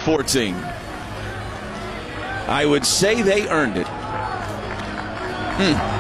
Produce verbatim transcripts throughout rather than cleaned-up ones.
fourteen. I would say they earned it. Hmm.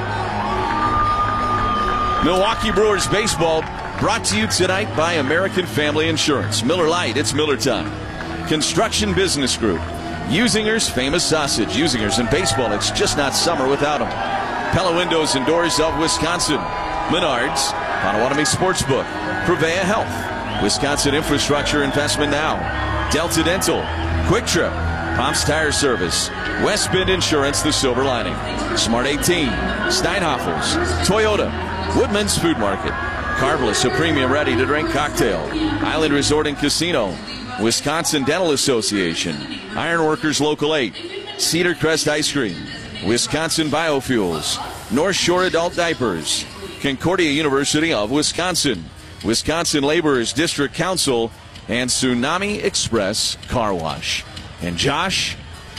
Milwaukee Brewers baseball brought to you tonight by American Family Insurance. Miller Lite, it's Miller time. Construction Business Group. Usinger's famous sausage. Usinger's in baseball, it's just not summer without them. Pella Windows and Doors of Wisconsin. Menards, Potawatomi Sportsbook. Prevea Health. Wisconsin Infrastructure Investment Now. Delta Dental. Quick Trip. Pomp's Tire Service. West Bend Insurance, the silver lining. Smart eighteen. Steinhoffers. Toyota. Woodman's Food Market. Carveless, a premium ready-to-drink cocktail. Island Resort and Casino. Wisconsin Dental Association. Ironworkers Local eight. Cedar Crest Ice Cream. Wisconsin Biofuels. North Shore Adult Diapers. Concordia University of Wisconsin. Wisconsin Laborers District Council. And Tsunami Express Car Wash. And Josh,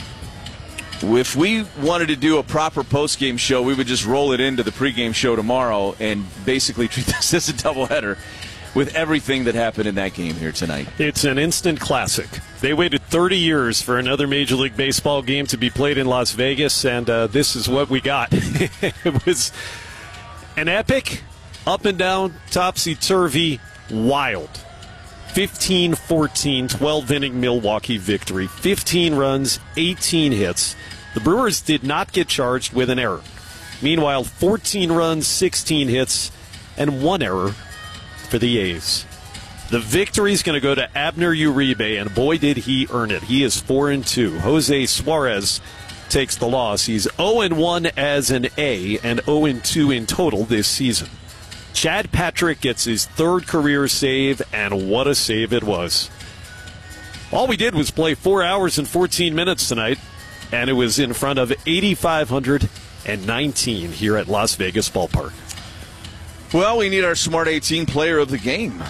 if we wanted to do a proper post-game show, we would just roll it into the pregame show tomorrow and basically treat this as a doubleheader with everything that happened in that game here tonight. It's an instant classic. They waited thirty years for another Major League Baseball game to be played in Las Vegas, and uh, this is what we got. It was an epic, up and down, topsy-turvy, wild fifteen fourteen, twelve-inning Milwaukee victory. fifteen runs, eighteen hits. The Brewers did not get charged with an error. Meanwhile, fourteen runs, sixteen hits, and one error for the A's. The victory is going to go to Abner Uribe, and boy, did he earn it. He is four and two. Jose Suarez takes the loss. He's oh and one as an A and oh and two in total this season. Chad Patrick gets his third career save, and what a save it was. All we did was play four hours and fourteen minutes tonight, and it was in front of eight thousand five hundred nineteen here at Las Vegas Ballpark. Well, we need our Smart eighteen player of the game.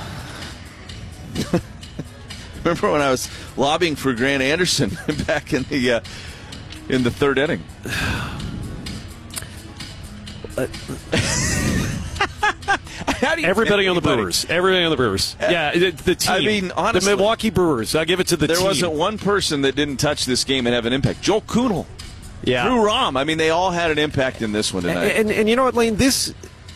Remember when I was lobbying for Grant Anderson back in the uh, in the third inning? Everybody on the Brewers. Everybody on the Brewers. Yeah, the, the team. I mean, honestly, the Milwaukee Brewers. I'll give it to the there team. There wasn't one person that didn't touch this game and have an impact. Joel Kuhnel. Yeah. Drew Rahm. I mean, they all had an impact in this one tonight. And, and, and you know what, Lane? This,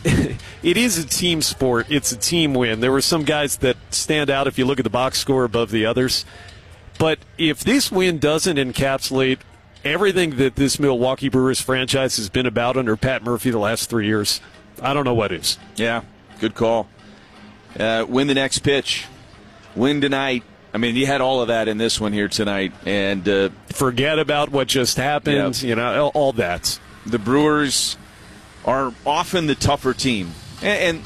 it is a team sport. It's a team win. There were some guys that stand out if you look at the box score above the others. But if this win doesn't encapsulate everything that this Milwaukee Brewers franchise has been about under Pat Murphy the last three years, I don't know what is. Yeah, good call. Uh, win the next pitch. Win tonight. I mean, you had all of that in this one here tonight. And uh, forget about what just happened, yeah. You know, all that. The Brewers are often the tougher team. And, and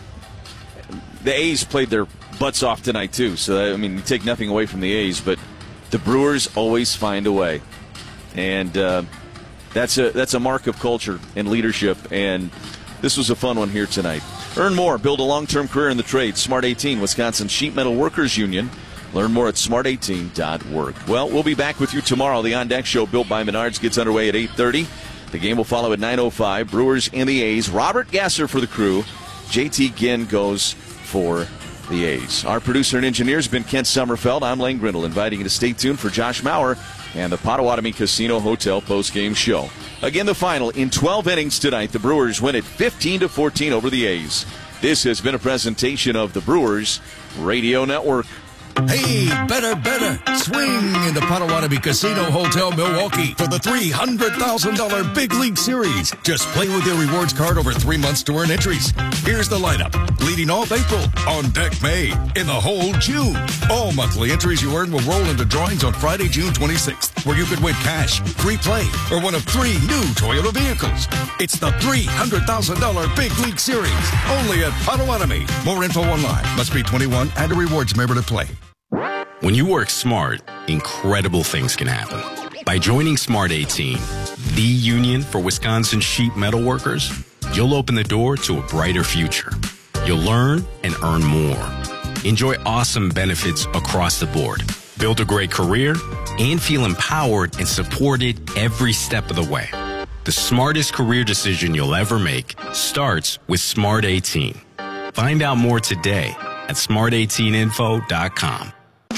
the A's played their butts off tonight, too. So, I mean, you take nothing away from the A's, but the Brewers always find a way. And uh, that's a that's a mark of culture and leadership. And this was a fun one here tonight. Earn more. Build a long-term career in the trade. Smart eighteen, Wisconsin Sheet Metal Workers Union. Learn more at smart eighteen dot work. Well, we'll be back with you tomorrow. The On Deck Show, built by Menards, gets underway at eight thirty. The game will follow at nine oh five. Brewers and the A's. Robert Gasser for the crew. J T Ginn goes for the A's. Our producer and engineer has been Kent Sommerfeld. I'm Lane Grindle, inviting you to stay tuned for Josh Maurer and the Potawatomi Casino Hotel postgame show. Again, the final in twelve innings tonight. The Brewers win it fifteen to fourteen over the A's. This has been a presentation of the Brewers Radio Network. Hey, better, better. Swing into Potawatomi Casino Hotel Milwaukee for the three hundred thousand dollars Big League Series. Just play with your rewards card over three months to earn entries. Here's the lineup. Leading off April, on deck May, in the hole June. All monthly entries you earn will roll into drawings on Friday, June twenty-sixth, where you could win cash, free play, or one of three new Toyota vehicles. It's the three hundred thousand dollars Big League Series, only at Potawatomi. More info online. Must be twenty-one and a rewards member to play. When you work smart, incredible things can happen. By joining Smart eighteen, the union for Wisconsin sheet metal workers, you'll open the door to a brighter future. You'll learn and earn more. Enjoy awesome benefits across the board. Build a great career and feel empowered and supported every step of the way. The smartest career decision you'll ever make starts with Smart eighteen. Find out more today at smart eighteen info dot com.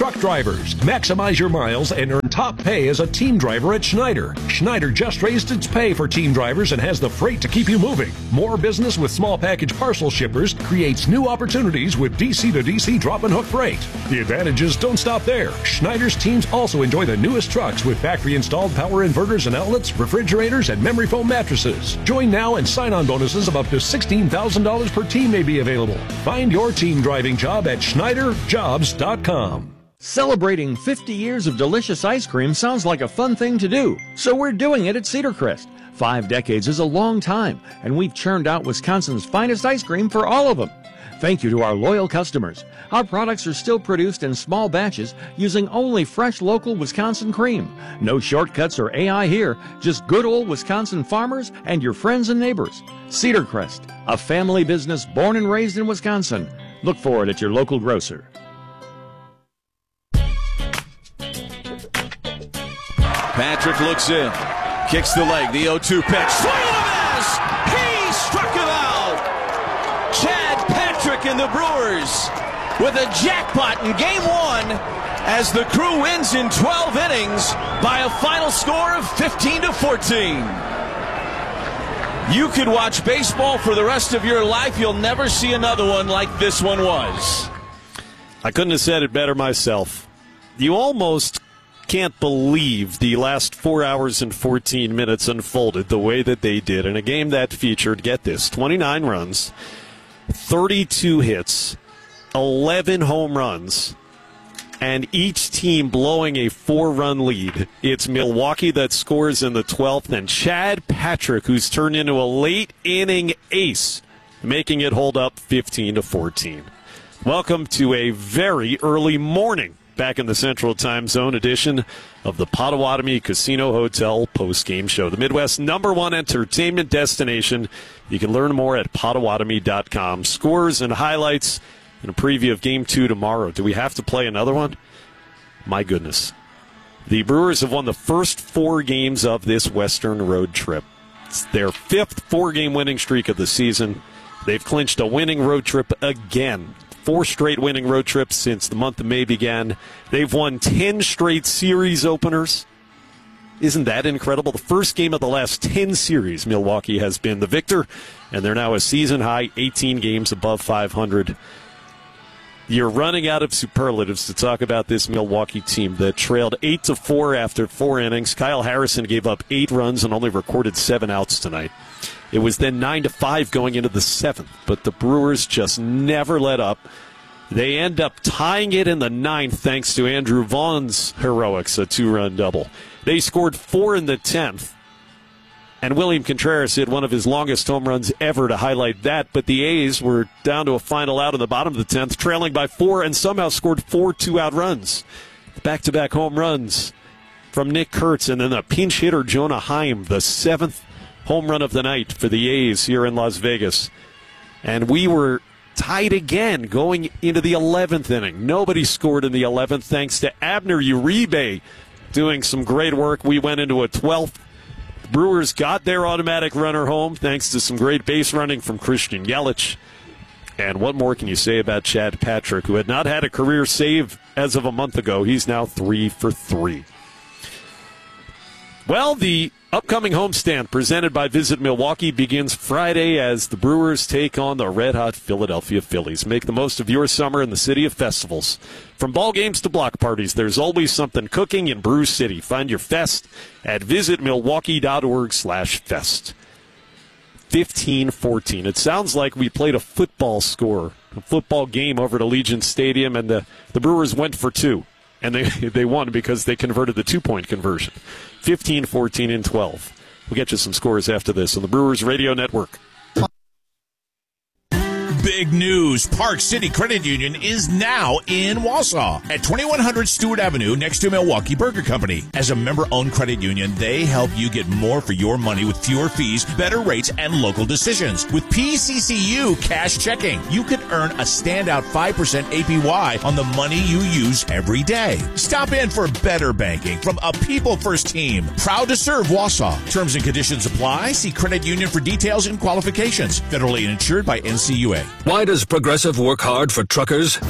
truck drivers. Maximize your miles and earn top pay as a team driver at Schneider. Schneider just raised its pay for team drivers and has the freight to keep you moving. More business with small package parcel shippers creates new opportunities with D C to D C drop and hook freight. The advantages don't stop there. Schneider's teams also enjoy the newest trucks with factory installed power inverters and outlets, refrigerators, and memory foam mattresses. Join now and sign-on bonuses of up to sixteen thousand dollars per team may be available. Find your team driving job at Schneider Jobs dot com. Celebrating fifty years of delicious ice cream sounds like a fun thing to do, so we're doing it at Cedar Crest. Five decades is a long time, and we've churned out Wisconsin's finest ice cream for all of them. Thank you to our loyal customers. Our products are still produced in small batches using only fresh local Wisconsin cream. No shortcuts or A I here, just good old Wisconsin farmers and your friends and neighbors. Cedar Crest, a family business born and raised in Wisconsin. Look for it at your local grocer. Patrick looks in, kicks the leg, the oh two pitch, swing and a miss! He struck him out! Chad Patrick and the Brewers with a jackpot in game one as the Crew wins in twelve innings by a final score of fifteen to fourteen. You could watch baseball for the rest of your life. You'll never see another one like this one was. I couldn't have said it better myself. You almost can't believe the last four hours and fourteen minutes unfolded the way that they did in a game that featured, get this, twenty-nine runs, thirty-two hits, eleven home runs, and each team blowing a four-run lead. It's Milwaukee that scores in the twelfth, and Chad Patrick, who's turned into a late-inning ace, making it hold up fifteen to fourteen. Welcome to a very early morning back in the Central Time Zone edition of the Potawatomi Casino Hotel post-game show, the Midwest number one entertainment destination. You can learn more at Potawatomi dot com. Scores and highlights and a preview of Game two tomorrow. Do we have to play another one? My goodness. The Brewers have won the first four games of this Western road trip. It's their fifth four-game winning streak of the season. They've clinched a winning road trip again. Four straight winning road trips since the month of May began. They've won ten straight series openers. Isn't that incredible? The first game of the last ten series, Milwaukee has been the victor, and they're now a season-high eighteen games above five hundred. You're running out of superlatives to talk about this Milwaukee team that trailed eight to four after four innings. Kyle Harrison gave up eight runs and only recorded seven outs tonight. It was then nine to five going into the seventh, but the Brewers just never let up. They end up tying it in the ninth thanks to Andrew Vaughn's heroics, a two-run double. They scored four in the tenth, and William Contreras hit one of his longest home runs ever to highlight that, but the A's were down to a final out in the bottom of the tenth, trailing by four, and somehow scored four two-out runs. Back-to-back home runs from Nick Kurtz, and then a pinch hitter, Jonah Heim, the seventh home run of the night for the A's here in Las Vegas. And we were tied again going into the eleventh inning. Nobody scored in the eleventh thanks to Abner Uribe doing some great work. We went into a twelfth. The Brewers got their automatic runner home thanks to some great base running from Christian Yelich. And what more can you say about Chad Patrick, who had not had a career save as of a month ago? He's now three for three. Well, the upcoming homestand presented by Visit Milwaukee begins Friday as the Brewers take on the red-hot Philadelphia Phillies. Make the most of your summer in the city of festivals. From ball games to block parties, there's always something cooking in Brew City. Find your fest at visit milwaukee dot org slash fest. fifteen fourteen. It sounds like we played a football score, a football game over at Allegiant Stadium, and the, the Brewers went for two. And they they won because they converted the two-point conversion. fifteen fourteen in twelve. We'll get you some scores after this on the Brewers Radio Network. Big news. Park City Credit Union is now in Wausau at twenty-one hundred Stewart Avenue next to Milwaukee Burger Company. As a member-owned credit union, they help you get more for your money with fewer fees, better rates, and local decisions. With P C C U Cash Checking, you can earn a standout five percent A P Y on the money you use every day. Stop in for better banking from a people-first team. Proud to serve Wausau. Terms and conditions apply. See credit union for details and qualifications. Federally insured by N C U A. Why does Progressive work hard for truckers?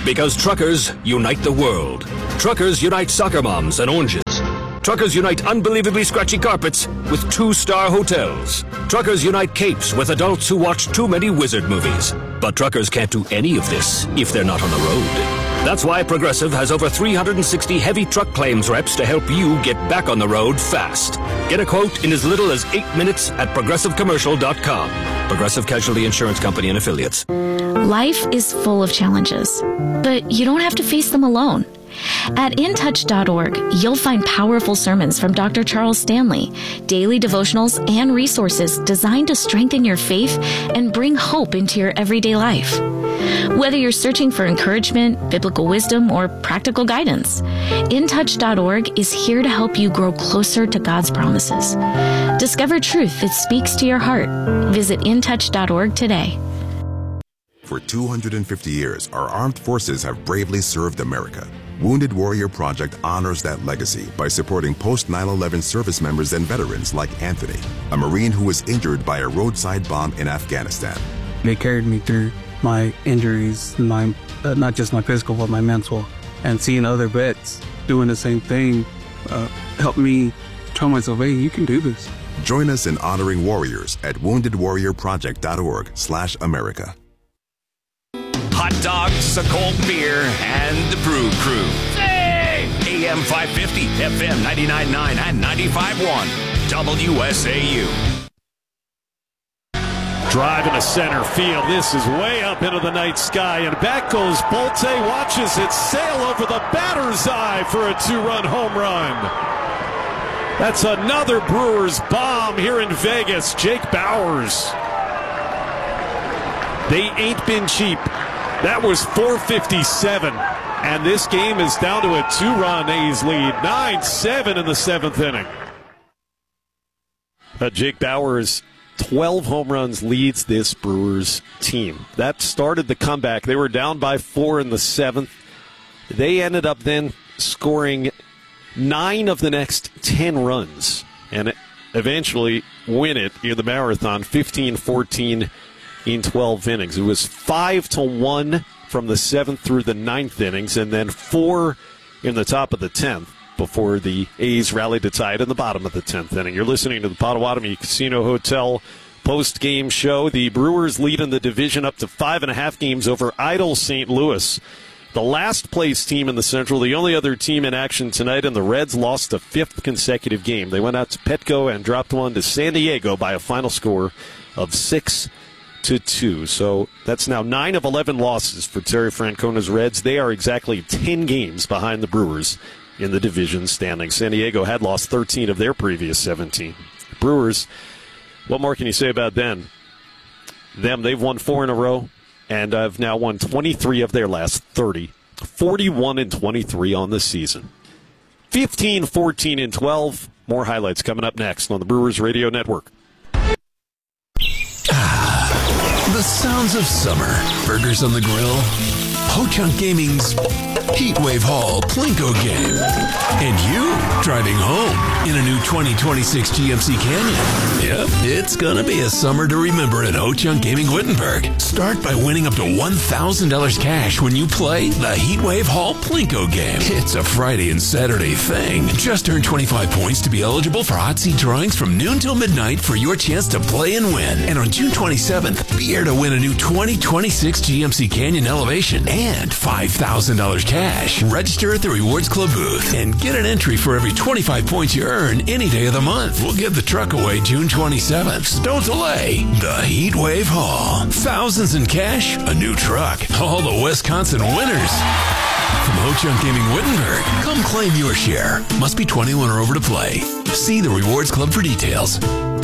Because truckers unite the world. Truckers unite soccer moms and oranges. Truckers unite unbelievably scratchy carpets with two-star hotels. Truckers unite capes with adults who watch too many wizard movies. But truckers can't do any of this if they're not on the road. That's why Progressive has over three hundred sixty heavy truck claims reps to help you get back on the road fast. Get a quote in as little as eight minutes at progressive commercial dot com. Progressive Casualty Insurance Company and Affiliates. Life is full of challenges, but you don't have to face them alone. At in touch dot org, you'll find powerful sermons from Doctor Charles Stanley, daily devotionals, and resources designed to strengthen your faith and bring hope into your everyday life. Whether you're searching for encouragement, biblical wisdom, or practical guidance, in touch dot org is here to help you grow closer to God's promises. Discover truth that speaks to your heart. Visit in touch dot org today. For two hundred fifty years, our armed forces have bravely served America. Wounded Warrior Project honors that legacy by supporting post nine eleven service members and veterans like Anthony, a Marine who was injured by a roadside bomb in Afghanistan. They carried me through my injuries, my uh, not just my physical, but my mental. And seeing other vets doing the same thing uh, helped me tell myself, hey, you can do this. Join us in honoring warriors at wounded warrior project dot org slash America. Hot dogs, a cold beer, and the Brew Crew. Hey! A M five fifty, F M ninety-nine point nine, and ninety-five point one. W S A U. Drive into center field. This is way up into the night sky, and back goes Bolte. Watches it sail over the batter's eye for a two-run home run. That's another Brewers bomb here in Vegas. Jake Bauers. They ain't been cheap. That was four fifty-seven, and this game is down to a two-run A's lead, nine seven in the seventh inning. Uh, Jake Bauers, twelve home runs, leads this Brewers team. That started the comeback. They were down by four in the seventh. They ended up then scoring nine of the next ten runs and eventually win it in the marathon, fifteen fourteen in twelve innings. It was five to one from the seventh through the ninth innings, and then four in the top of the tenth before the A's rallied to tie it in the bottom of the tenth inning. You're listening to the Potawatomi Casino Hotel post-game show. The Brewers lead in the division up to five and a half games over idle Saint Louis, the last place team in the Central, the only other team in action tonight, and the Reds lost a fifth consecutive game. They went out to Petco and dropped one to San Diego by a final score of six to two. So that's now nine of eleven losses for Terry Francona's Reds. They are exactly ten games behind the Brewers in the division standings. San Diego had lost thirteen of their previous seventeen. Brewers, what more can you say about them? Them, they've won four in a row, and have now won twenty-three of their last thirty. forty-one and twenty-three on the season. fifteen fourteen and twelve. More highlights coming up next on the Brewers Radio Network. The sounds of summer. Burgers on the grill. Ho-Chunk Gaming's Heatwave Hall Plinko game. And you driving home in a new twenty twenty-six G M C Canyon. Yep, it's gonna be a summer to remember at Ho-Chunk Gaming Wittenberg. Start by winning up to one thousand dollars cash when you play the Heatwave Hall Plinko game. It's a Friday and Saturday thing. Just earn twenty-five points to be eligible for hot seat drawings from noon till midnight for your chance to play and win. And on June twenty-seventh, be here to win a new twenty twenty-six G M C Canyon Elevation and five thousand dollars cash. Register at the Rewards Club booth and get an entry for every twenty-five points you earn any day of the month. We'll give the truck away June twenty-seventh. So don't delay. The Heatwave Hall. Thousands in cash, a new truck. All the Wisconsin winners. From Ho-Chunk Gaming Wittenberg, come claim your share. Must be twenty-one or over to play. See the Rewards Club for details.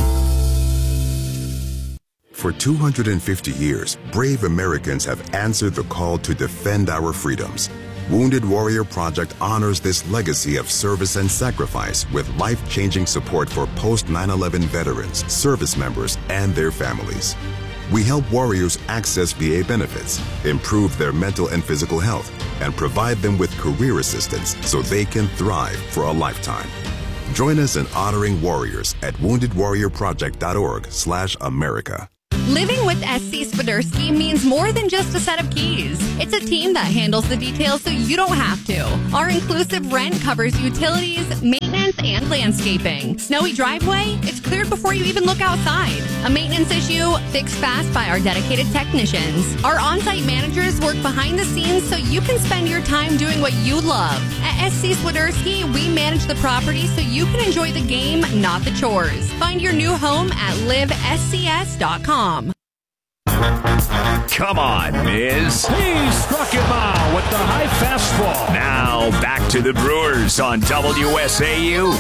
For two hundred fifty years, brave Americans have answered the call to defend our freedoms. Wounded Warrior Project honors this legacy of service and sacrifice with life-changing support for post nine eleven veterans, service members, and their families. We help warriors access V A benefits, improve their mental and physical health, and provide them with career assistance so they can thrive for a lifetime. Join us in honoring warriors at wounded warrior project dot org slash America. Living with S C Swiderski means more than just a set of keys. It's a team that handles the details so you don't have to. Our inclusive rent covers utilities, maintenance, and landscaping. Snowy driveway? It's cleared before you even look outside. A maintenance issue? Fixed fast by our dedicated technicians. Our on-site managers work behind the scenes so you can spend your time doing what you love. At S C Swiderski, we manage the property so you can enjoy the game, not the chores. Find your new home at live s c s dot com. Come on, Miz. He struck him out with the high fastball. Now back to the Brewers on W S A U.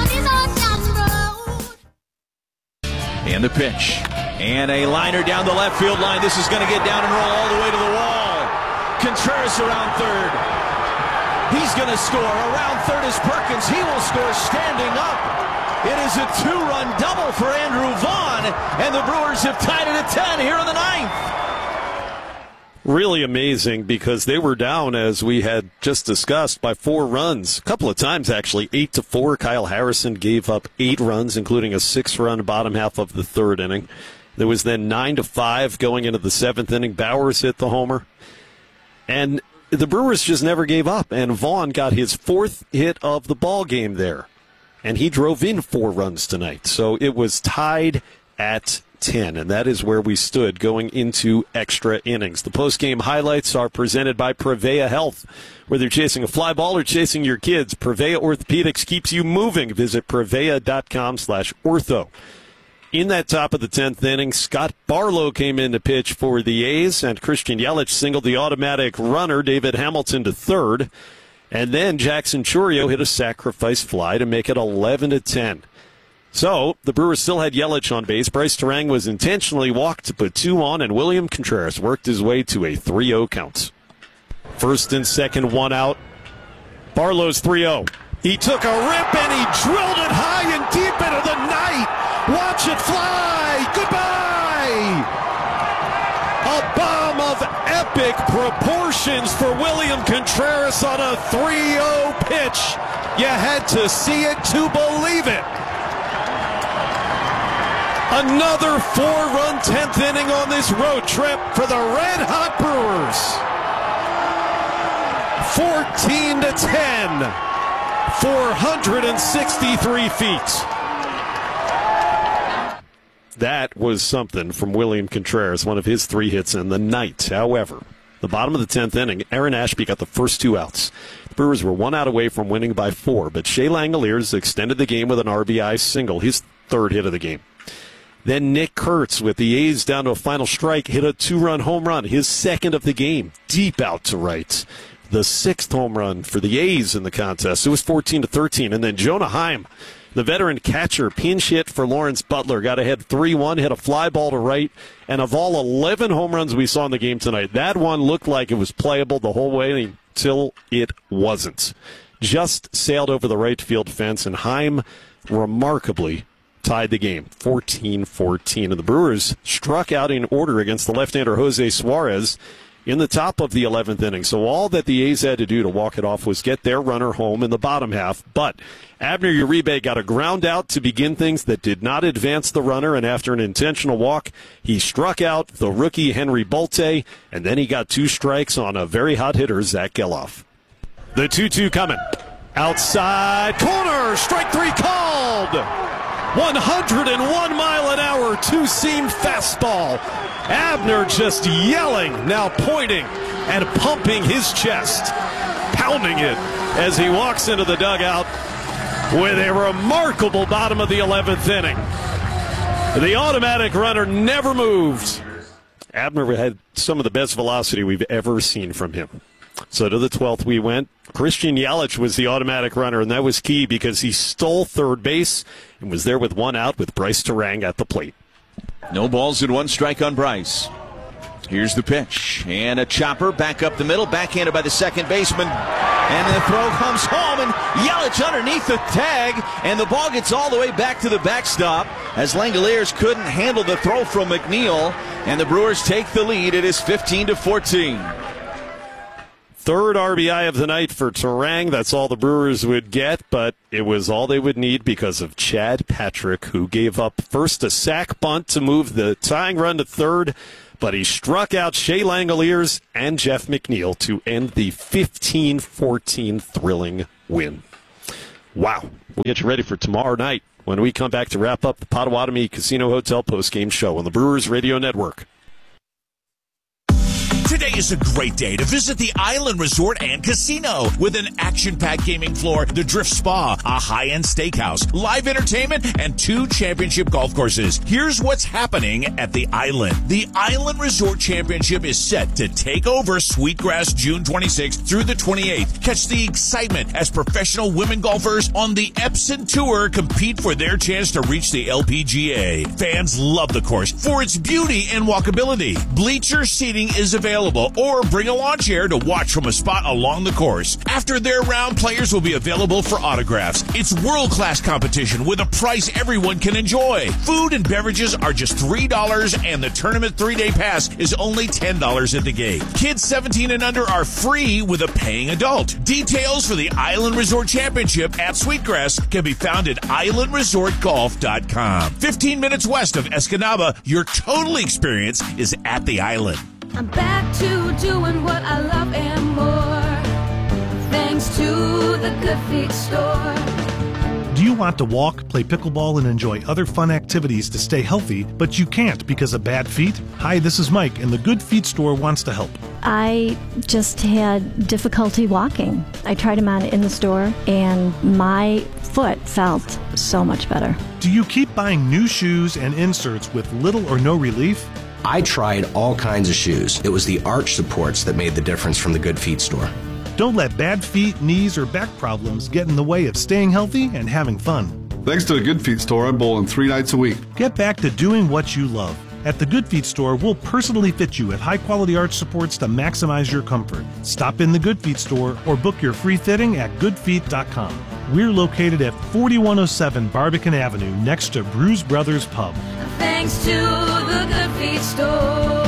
And the pitch. And a liner down the left field line. This is going to get down and roll all the way to the wall. Contreras around third. He's going to score. Around third is Perkins. He will score standing up. It is a two-run double for Andrew Vaughn, and the Brewers have tied it at ten here in the ninth. Really amazing because they were down, as we had just discussed, by four runs. A couple of times, actually, eight to four. Kyle Harrison gave up eight runs, including a six-run bottom half of the third inning. There was then nine to five going into the seventh inning. Bowers hit the homer. And the Brewers just never gave up, and Vaughn got his fourth hit of the ball game there. And he drove in four runs tonight. So it was tied at ten, and that is where we stood going into extra innings. The post-game highlights are presented by Prevea Health. Whether you're chasing a fly ball or chasing your kids, Prevea Orthopedics keeps you moving. Visit prevea.com slash ortho. In that top of the tenth inning, Scott Barlow came in to pitch for the A's, and Christian Yelich singled the automatic runner, David Hamilton, to third. And then Jackson Chourio hit a sacrifice fly to make it eleven to ten. So the Brewers still had Yelich on base. Bryce Terang was intentionally walked to put two on, and William Contreras worked his way to a three oh count. First and second, one out. Barlow's three oh. He took a rip and he drilled it high and deep into the night. Watch it fly. Goodbye. A bomb of epic proportions for William Contreras on a three oh pitch. You had to see it to believe it. Another four-run tenth inning on this road trip for the red-hot Brewers. fourteen to ten. four hundred sixty-three feet. That was something from William Contreras, one of his three hits in the night. However, the bottom of the tenth inning, Aaron Ashby got the first two outs. The Brewers were one out away from winning by four, but Shea Langoliers extended the game with an R B I single, his third hit of the game. Then Nick Kurtz, with the A's down to a final strike, hit a two-run home run, his second of the game, deep out to right. The sixth home run for the A's in the contest. It was fourteen to thirteen, and then Jonah Heim, the veteran catcher, pinch hit for Lawrence Butler, got ahead three one, hit a fly ball to right, and of all eleven home runs we saw in the game tonight, that one looked like it was playable the whole way until it wasn't. Just sailed over the right field fence, and Heim remarkably tied the game, fourteen fourteen. And the Brewers struck out in order against the left-hander Jose Suarez in the top of the eleventh inning. So all that the A's had to do to walk it off was get their runner home in the bottom half. But Abner Uribe got a ground out to begin things that did not advance the runner, and after an intentional walk, he struck out the rookie Henry Bolte, and then he got two strikes on a very hot hitter, Zach Geloff. The two two coming. Outside corner, strike three called. one hundred one mile an hour, two-seam fastball. Abner just yelling, now pointing and pumping his chest, pounding it as he walks into the dugout with a remarkable bottom of the eleventh inning. The automatic runner never moved. Abner had some of the best velocity we've ever seen from him. So to the twelfth we went. Christian Yelich was the automatic runner, and that was key because he stole third base and was there with one out with Bryce Terang at the plate. No balls and one strike on Bryce. Here's the pitch. And a chopper back up the middle, backhanded by the second baseman. And the throw comes home, and Yelich underneath the tag, and the ball gets all the way back to the backstop as Langoliers couldn't handle the throw from McNeil, and the Brewers take the lead. It is fifteen to fourteen. Third R B I of the night for Turang. That's all the Brewers would get, but it was all they would need because of Chad Patrick, who gave up first a sac bunt to move the tying run to third, but he struck out Shea Langoliers and Jeff McNeil to end the fifteen fourteen thrilling win. Wow. We'll get you ready for tomorrow night when we come back to wrap up the Potawatomi Casino Hotel postgame show on the Brewers Radio Network. Today is a great day to visit the Island Resort and Casino with an action-packed gaming floor, the Drift Spa, a high-end steakhouse, live entertainment, and two championship golf courses. Here's what's happening at the Island. The Island Resort Championship is set to take over Sweetgrass June twenty-sixth through the twenty-eighth. Catch the excitement as professional women golfers on the Epson Tour compete for their chance to reach the L P G A. Fans love the course for its beauty and walkability. Bleacher seating is available, or bring a lawn chair to watch from a spot along the course. After their round, players will be available for autographs. It's world-class competition with a price everyone can enjoy. Food and beverages are just three dollars, and the tournament three-day pass is only ten dollars at the gate. Kids seventeen and under are free with a paying adult. Details for the Island Resort Championship at Sweetgrass can be found at island resort golf dot com. fifteen minutes west of Escanaba, your total experience is at the Island. I'm back to doing what I love and more, thanks to the Good Feet store. Do you want to walk, play pickleball, and enjoy other fun activities to stay healthy, but you can't because of bad feet? Hi, this is Mike, and the Good Feet store wants to help. I just had difficulty walking. I tried them on in the store, and my foot felt so much better. Do you keep buying new shoes and inserts with little or no relief? I tried all kinds of shoes. It was the arch supports that made the difference from the Good Feet store. Don't let bad feet, knees, or back problems get in the way of staying healthy and having fun. Thanks to the Good Feet store, I'm bowling three nights a week. Get back to doing what you love. At the Good Feet store, we'll personally fit you with high-quality arch supports to maximize your comfort. Stop in the Good Feet store or book your free fitting at good feet dot com. We're located at forty-one oh seven Barbican Avenue next to Bruise Brothers Pub. Thanks to the Good Feet store.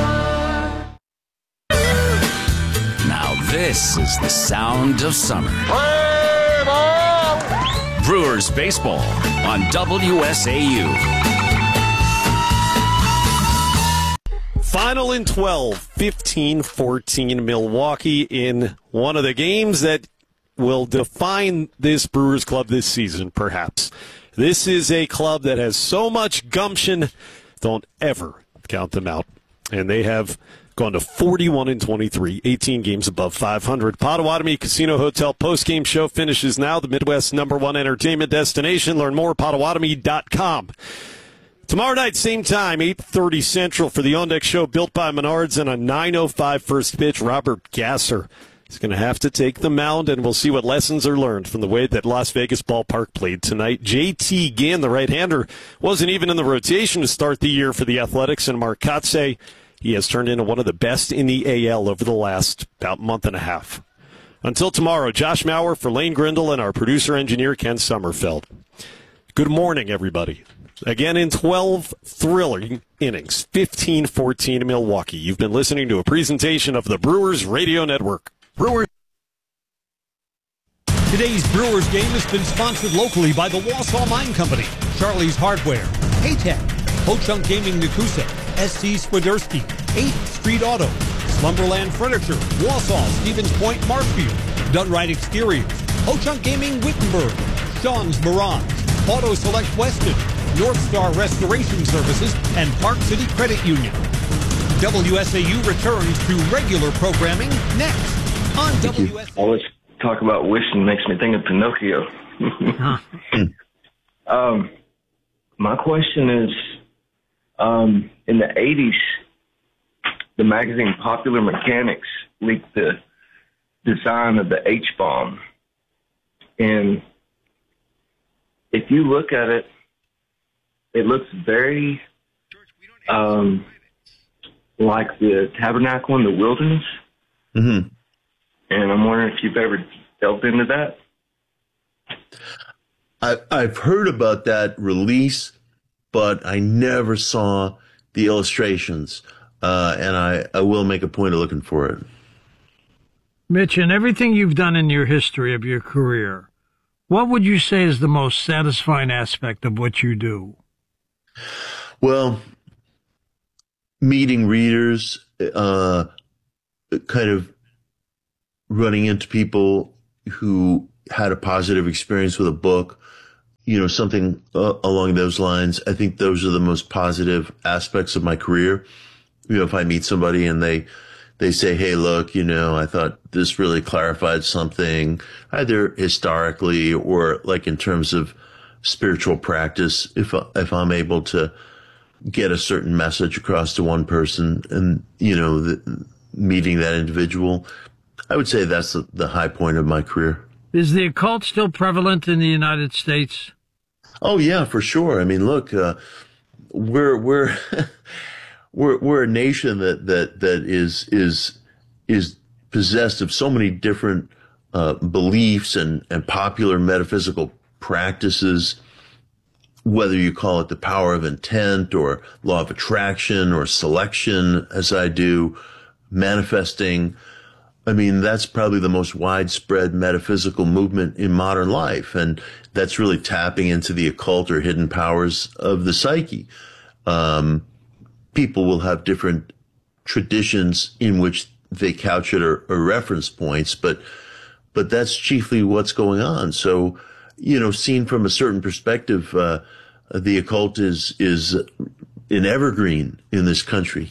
Now this is the sound of summer. Brewers baseball on W S A U. Final in twelve, fifteen fourteen Milwaukee in one of the games that will define this Brewers club this season, perhaps. This is a club that has so much gumption, don't ever count them out. And they have gone to forty-one and twenty-three, eighteen games above five hundred. Potawatomi Casino Hotel postgame show finishes now. The Midwest's number one entertainment destination. Learn more at potawatomi dot com. Tomorrow night, same time, eight thirty Central for the On Deck Show, built by Menards, and a nine oh five first pitch. Robert Gasser is going to have to take the mound, and we'll see what lessons are learned from the way that Las Vegas Ballpark played tonight. J T Ginn, the right-hander, wasn't even in the rotation to start the year for the Athletics, and Mark Kotsay, he has turned into one of the best in the A L over the last about month and a half. Until tomorrow, Josh Maurer for Lane Grindle and our producer-engineer Ken Sommerfeld. Good morning, everybody. Again, in twelve thrilling innings, fifteen fourteen Milwaukee. You've been listening to a presentation of the Brewers Radio Network. Brewers. Today's Brewers game has been sponsored locally by the Wausau Mine Company, Charlie's Hardware, Haytech, Ho-Chunk Gaming Nakusa, S C Swiderski, eighth Street Auto, Slumberland Furniture, Wausau, Stevens Point, Marshfield, Dunright Exteriors, Ho-Chunk Gaming Wittenberg, Sean's Mirage, Auto Select Weston, North Star Restoration Services, and Park City Credit Union. W S A U returns to regular programming next on W S A U. Always talk about wishing makes me think of Pinocchio. um, my question is, um, in the eighties, the magazine Popular Mechanics leaked the design of the H-bomb. And if you look at it, it looks very um, like the Tabernacle in the Wilderness. Mm-hmm. And I'm wondering if you've ever delved into that. I, I've heard about that release, but I never saw the illustrations. Uh, and I, I will make a point of looking for it. Mitch, in everything you've done in your history of your career, what would you say is the most satisfying aspect of what you do? Well, meeting readers, uh, kind of running into people who had a positive experience with a book, you know, something uh, along those lines. I think those are the most positive aspects of my career. You know, if I meet somebody and they, they say, hey, look, you know, I thought this really clarified something, either historically or like in terms of spiritual practice. If, if I'm able to get a certain message across to one person and, you know, the, meeting that individual, I would say that's the, the high point of my career. Is the occult still prevalent in the United States? Oh yeah, for sure. I mean, look, uh, we're we're we're we're a nation that that that is is is possessed of so many different uh, beliefs and and popular metaphysical practices. Whether you call it the power of intent or law of attraction or selection, as I do, manifesting. I mean, that's probably the most widespread metaphysical movement in modern life. And that's really tapping into the occult or hidden powers of the psyche. Um, people will have different traditions in which they couch it or, or reference points, but, but that's chiefly what's going on. So, you know, seen from a certain perspective, uh, the occult is, is an evergreen in this country.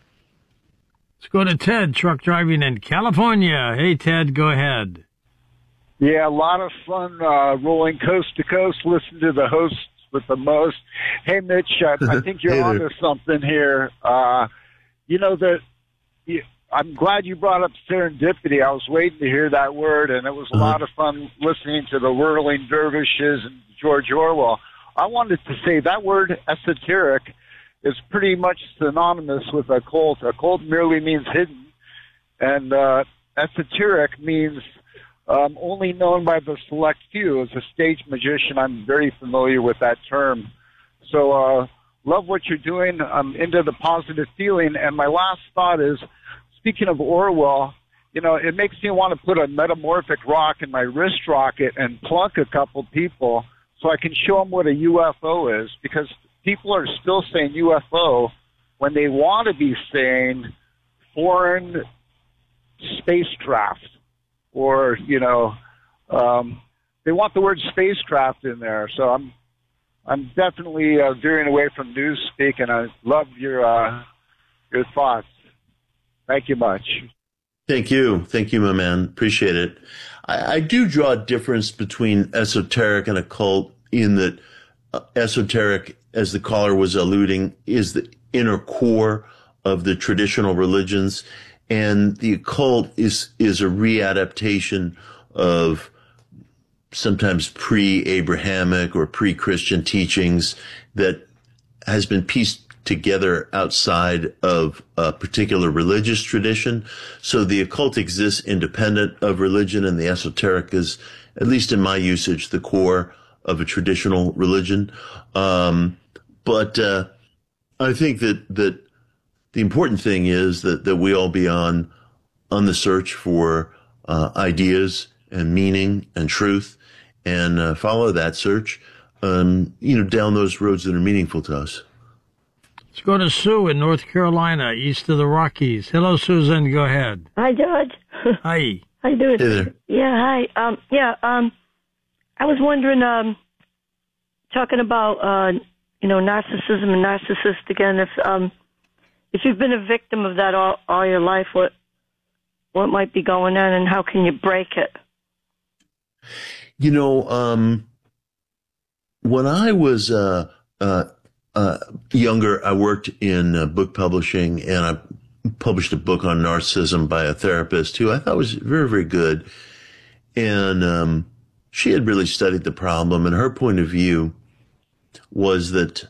Let's go to Ted, truck driving in California. Hey, Ted, go ahead. Yeah, a lot of fun uh, rolling coast to coast, listen to the hosts with the most. Hey, Mitch, I, I think you're Hey onto something here. Uh, you know, that you, I'm glad you brought up serendipity. I was waiting to hear that word, and it was a uh-huh. lot of fun listening to the whirling dervishes and George Orwell. I wanted to say that word esoteric is pretty much synonymous with occult. Occult merely means hidden, and uh, esoteric means um, only known by the select few. As a stage magician, I'm very familiar with that term. So uh, love what you're doing. I'm into the positive feeling. And my last thought is, speaking of Orwell, you know, it makes me want to put a metamorphic rock in my wrist rocket and plunk a couple people so I can show them what a U F O is, because people are still saying U F O when they want to be saying foreign spacecraft, or, you know, um, they want the word spacecraft in there. So I'm, I'm definitely uh, veering away from newspeak, and I love your, uh, your thoughts. Thank you much. Thank you. Thank you, my man. Appreciate it. I, I do draw a difference between esoteric and occult in that uh, esoteric, as the caller was alluding, is the inner core of the traditional religions, and the occult is is a readaptation of sometimes pre-Abrahamic or pre-Christian teachings that has been pieced together outside of a particular religious tradition. So the occult exists independent of religion, and the esoteric is, at least in my usage, the core of a traditional religion. Um, but uh, I think that that the important thing is that, that we all be on on the search for uh, ideas and meaning and truth, and uh, follow that search, um, you know, down those roads that are meaningful to us. Let's go to Sue in North Carolina, east of the Rockies. Hello, Susan. Go ahead. Hi, George. Hi. How you doing? Hey there. Yeah, hi. Um, yeah, um, I was wondering, um, talking about, uh, you know, narcissism and narcissist again, if, um, if you've been a victim of that all, all your life, what, what might be going on, and how can you break it? You know, um, when I was, uh, uh, Uh, younger, I worked in uh, book publishing, and I published a book on narcissism by a therapist who I thought was very, very good. And um, she had really studied the problem, and her point of view was that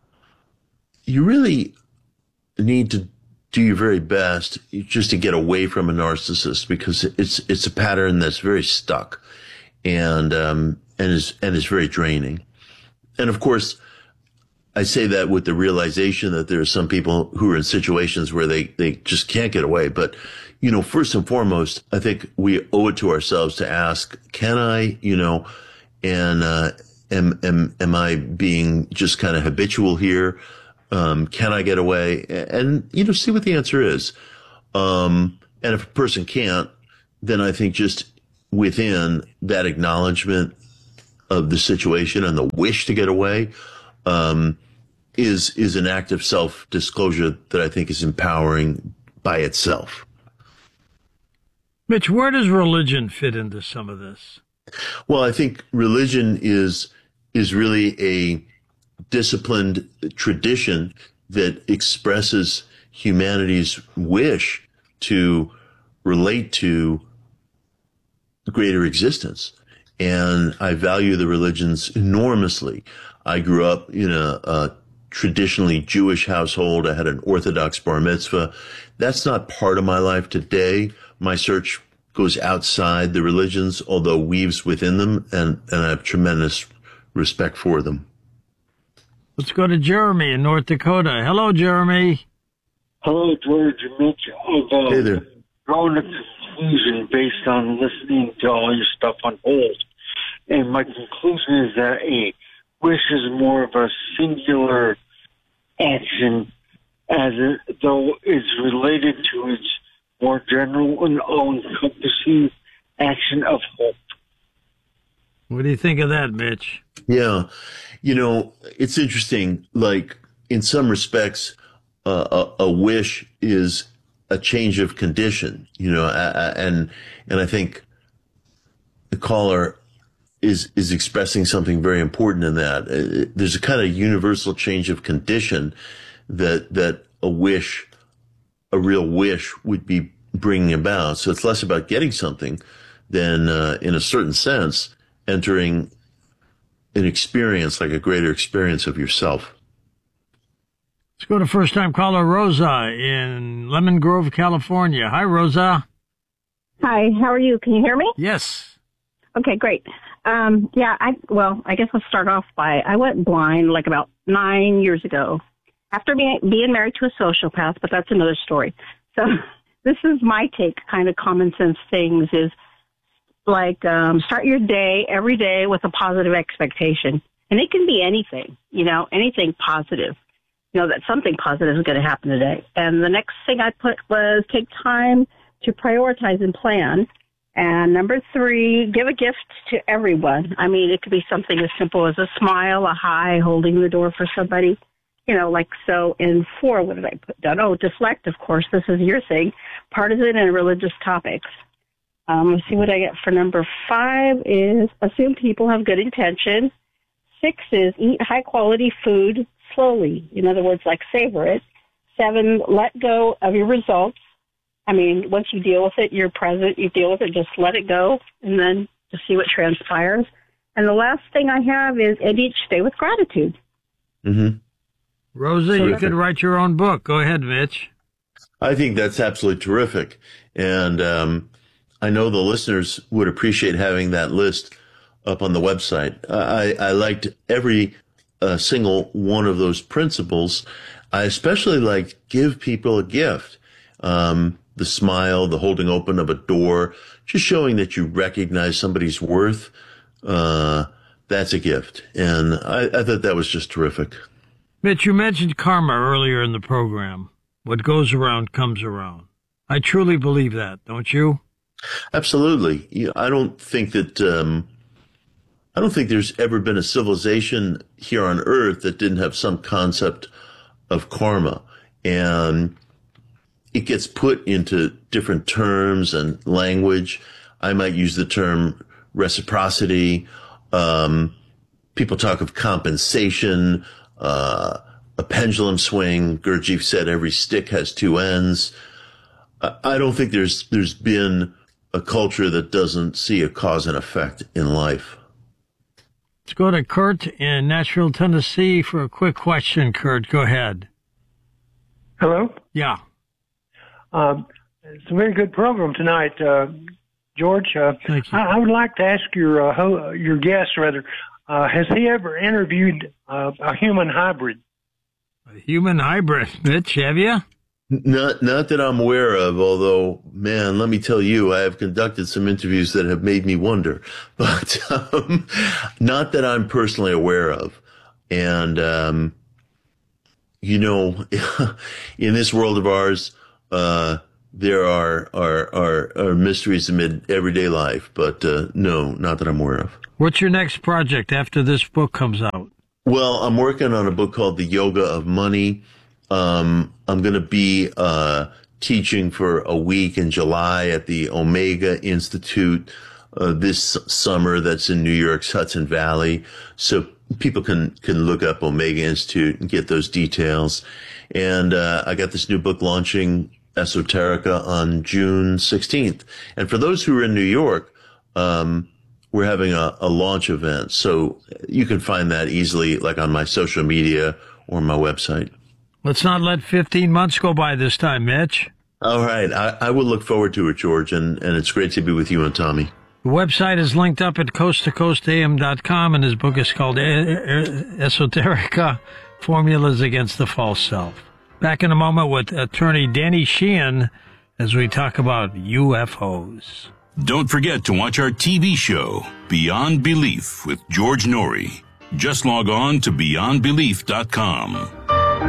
you really need to do your very best just to get away from a narcissist, because it's it's a pattern that's very stuck and um, and is and is very draining. And of course, I say that with the realization that there are some people who are in situations where they, they just can't get away. But, you know, first and foremost, I think we owe it to ourselves to ask, can I, you know, and, uh, am, am, am I being just kind of habitual here? Um, can I get away? And, you know, see what the answer is. Um, and if a person can't, then I think just within that acknowledgement of the situation and the wish to get away, um, is, is an act of self-disclosure that I think is empowering by itself. Mitch, where does religion fit into some of this? Well, I think religion is, is really a disciplined tradition that expresses humanity's wish to relate to greater existence. And I value the religions enormously. I grew up in a, a traditionally Jewish household. I had an Orthodox bar mitzvah. That's not part of my life today. My search goes outside the religions, although weaves within them, and, and I have tremendous respect for them. Let's go to Jeremy in North Dakota. Hello, Jeremy. Hello, George and Mitch. I've uh, Hey there. drawn a conclusion based on listening to all your stuff on hold. And my conclusion is that a wish is more of a singular action, as it, though it's related to its more general and all-encompassing action of hope. What do you think of that, Mitch? Yeah. You know, it's interesting. Like, in some respects, uh, a, a wish is a change of condition, you know, and, and I think the caller is, is expressing something very important in that. There's a kind of universal change of condition that, that a wish, a real wish would be bringing about. So it's less about getting something than, uh, in a certain sense, entering an experience, like a greater experience of yourself. Let's go to first-time caller Rosa in Lemon Grove, California. Hi, Rosa. Hi, how are you? Can you hear me? Yes. Okay, great. Um, yeah, I well, I guess I'll start off by, I went blind like about nine years ago after being, being married to a sociopath, but that's another story. So this is my take, kind of common sense things is like um, start your day every day with a positive expectation. And it can be anything, you know, anything positive. You know, that something positive is going to happen today. And the next thing I put was take time to prioritize and plan. And number three, give a gift to everyone. I mean, it could be something as simple as a smile, a hi, holding the door for somebody, you know, like so. And four, what did I put down? Oh, deflect, of course. This is your thing. Partisan and religious topics. Um, let's see what I get for number five is assume people have good intention. Six is eat high-quality food slowly. In other words, like savor it. Seven, let go of your results. I mean, once you deal with it, you're present, you deal with it, just let it go, and then just see what transpires. And the last thing I have is end each day with gratitude. Mm-hmm. Rosa, you could write your own book. Go ahead, Mitch. I think that's absolutely terrific. And um, I know the listeners would appreciate having that list up on the website. I, I liked every uh, single one of those principles. I especially like give people a gift. Um, the smile, the holding open of a door, just showing that you recognize somebody's worth. Uh, that's a gift. And I, I thought that was just terrific. Mitch, you mentioned karma earlier in the program. What goes around comes around. I truly believe that, don't you? Absolutely. You know, I don't think that, um, I don't think there's ever been a civilization here on Earth that didn't have some concept of karma. And it gets put into different terms and language. I might use the term reciprocity. Um, people talk of compensation, uh, a pendulum swing. Gurdjieff said every stick has two ends. I don't think there's there's been a culture that doesn't see a cause and effect in life. Let's go to Kurt in Nashville, Tennessee for a quick question. Kurt, go ahead. Hello? Yeah. Um, it's a very good program tonight, uh, George. Uh, Thank you. I, I would like to ask your uh, ho- your guest, rather, uh, has he ever interviewed uh, a human hybrid? A human hybrid, Mitch, have you? Not, not that I'm aware of, although, man, let me tell you, I have conducted some interviews that have made me wonder, but um, not that I'm personally aware of. And, um, you know, in this world of ours, uh, there are, are, are, are mysteries amid everyday life, but uh, no, not that I'm aware of. What's your next project after this book comes out? Well, I'm working on a book called The Yoga of Money. Um, I'm going to be, uh, teaching for a week in July at the Omega Institute, uh, this summer. That's in New York's Hudson Valley. So people can, can look up Omega Institute and get those details. And, uh, I got this new book launching, Esoterica, on June sixteenth. And for those who are in New York, um, we're having a, a launch event. So you can find that easily, like on my social media or my website. Let's not let fifteen months go by this time, Mitch. All right. I, I will look forward to it, George, and, and it's great to be with you and Tommy. The website is linked up at coast to coast a m dot com, and his book is called Esoterica, Formulas Against the False Self. Back in a moment with attorney Danny Sheehan as we talk about U F Os. Don't forget to watch our T V show, Beyond Belief, with George Norrie. Just log on to beyond belief dot com.